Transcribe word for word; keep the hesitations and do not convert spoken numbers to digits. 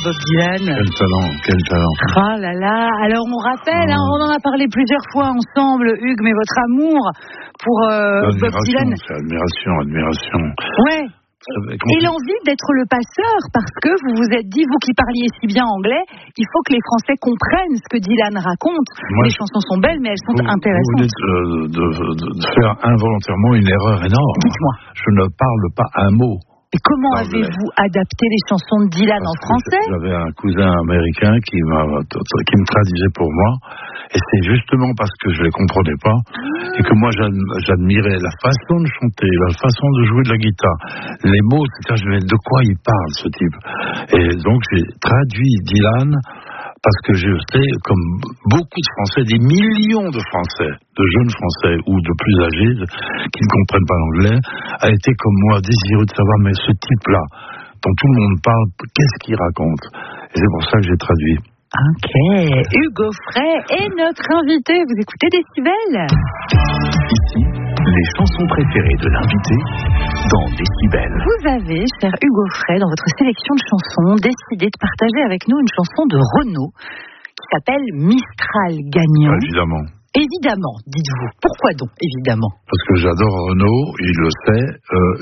Bob Dylan. Quel talent, quel talent. Ah là là. Alors on rappelle, hein, on en a parlé plusieurs fois ensemble, Hugues, mais votre amour pour euh, Bob Dylan. C'est admiration, admiration. Ouais. Et l'envie d'être le passeur, parce que vous vous êtes dit, vous qui parliez si bien anglais, il faut que les Français comprennent ce que Dylan raconte. Moi, les chansons sont belles, mais elles sont vous, intéressantes. Vous venez de, de, de, de faire involontairement une erreur énorme. Dites-moi. Je ne parle pas un mot. Et comment avez-vous adapté les chansons de Dylan Parce en français? J'avais un cousin américain qui, m'a, qui me traduisait pour moi. Et c'est justement parce que je ne les comprenais pas ah. et que moi j'admirais la façon de chanter, la façon de jouer de la guitare, les mots, et cetera. Je me disais, de quoi il parle ce type? Et donc j'ai traduit Dylan parce que je sais, comme beaucoup de Français, des millions de Français, de jeunes Français ou de plus âgés qui ne comprennent pas l'anglais, a été comme moi désireux de savoir, mais ce type-là, dont tout le monde parle, qu'est-ce qu'il raconte? Et c'est pour ça que j'ai traduit. Ok, Hugues Aufray est notre invité. Vous écoutez Décibel? Ici, les chansons préférées de l'invité dans Décibel. Vous avez, cher Hugues Aufray, dans votre sélection de chansons, décidé de partager avec nous une chanson de Renaud qui s'appelle Mistral gagnant. Évidemment. Évidemment, dites-vous. Pourquoi donc, évidemment? Parce que j'adore Renaud, il le sait. Euh,